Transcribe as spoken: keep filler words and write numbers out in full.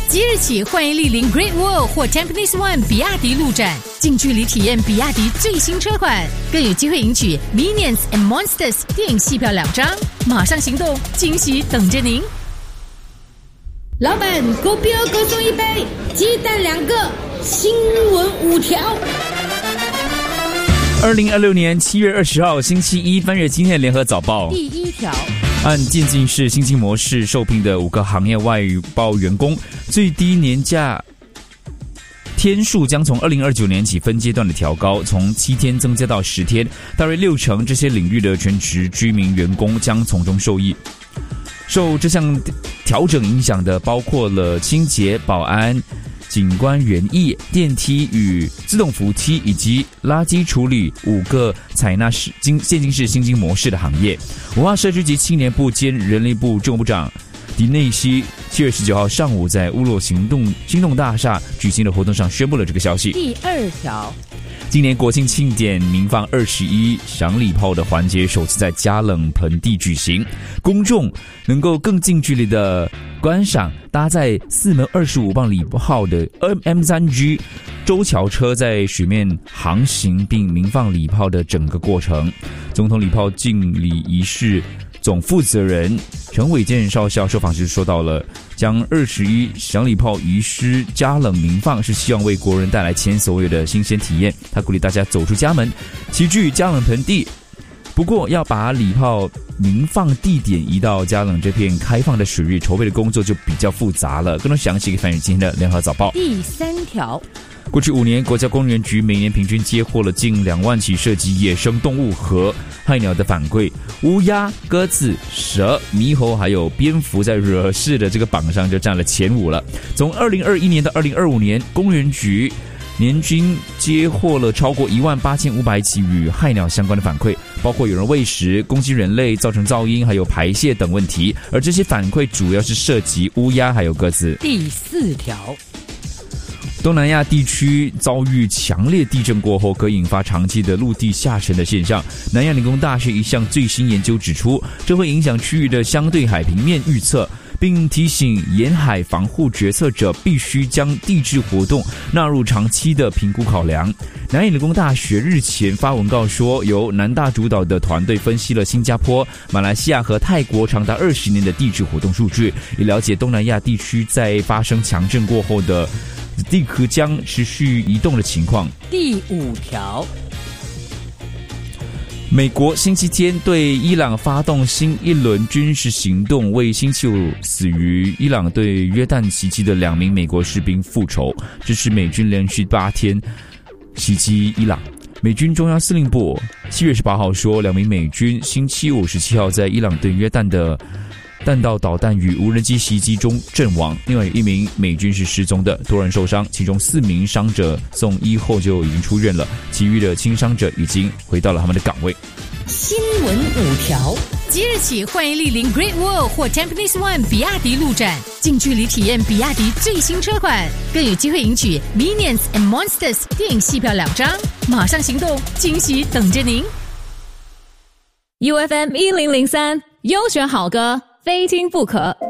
即日起欢迎莅临 Great Wall 或 Tampines One 比亚迪路展，近距离体验比亚迪最新车款，更有机会赢取 Minions and Monsters 电影戏票两张。马上行动，惊喜等着您！ 老板，狗标各送一杯，鸡蛋两个，新闻五条。 二零二六年七月二十号星期一，翻阅今天的联合早报。 第一条， 按渐进式薪金模式受聘的五个行业外包员工，最低年假天数将从二零二九年起分阶段的调高，从七天增加到十天，大约六成这些领域的全职居民员工将从中受益。受这项调整影响的包括了清洁、保安、景观园艺、电梯与自动扶梯以及垃圾处理五个采纳现金式薪金模式的行业。文化社区及青年部兼人力部政务部长迪内西七月十九号上午在乌洛行动心动大厦举行的活动上宣布了这个消息。 第二条， 今年国庆庆典鸣放二十一响礼炮的环节首次在嘉冷盆地举行，公众能够更近距离的观赏搭载四门二十五磅礼炮的 M 三 G 舟桥车在水面航行并鸣放礼炮的整个过程。总统礼炮敬礼仪式总负责人陈伟健少校受访时说到了，将二十一响礼炮移师嘉冷鸣放是希望为国人带来前所未有的新鲜体验。他鼓励大家走出家门，齐聚嘉冷盆地。不过要把礼炮鸣放地点移到嘉冷这片开放的水域，筹备的工作就比较复杂了。更多详细可以翻阅今天的联合早报。 第三条， 过去五年，国家公园局每年平均接获了近两万起涉及野生动物和害鸟的反馈，乌鸦、鸽子、蛇、猕猴还有蝙蝠在惹事的这个榜上就占了前五了。从二零二一年到二零二五年，公园局年均接获了超过一万八千五百起与害鸟相关的反馈，包括有人喂食、攻击人类、造成噪音还有排泄等问题，而这些反馈主要是涉及乌鸦还有鸽子。 第四条， 东南亚地区遭遇强烈地震过后，可引发长期的陆地下沉的现象。南洋理工大学一项最新研究指出，这会影响区域的相对海平面预测，并提醒沿海防护决策者必须将地质活动纳入长期的评估考量。南洋理工大学日前发文告说，由南大主导的团队分析了新加坡、马来西亚和泰国长达二十年的地质活动数据，以了解东南亚地区在发生强震过后的地壳将持续移动的情况。 第五条， 美国星期天对伊朗发动新一轮军事行动，为星期五死于伊朗对约旦袭击的两名美国士兵复仇。这是美军连续八天袭击伊朗。美军中央司令部七月十八号说，两名美军星期五十七号在伊朗对约旦的弹道导弹与无人机袭击中阵亡，另外有一名美军是失踪的，多人受伤，其中四名伤者送医后就已经出院了，其余的轻伤者已经回到了他们的岗位。 新闻五条，即日起欢迎莅临 Great Wall 或 Tampines One 比亚迪路展，近距离体验比亚迪最新车款，更有机会赢取 Minions and Monsters 电影戏票两张。马上行动，惊喜等着您。 U F M 一零零三优选好歌，非听不可。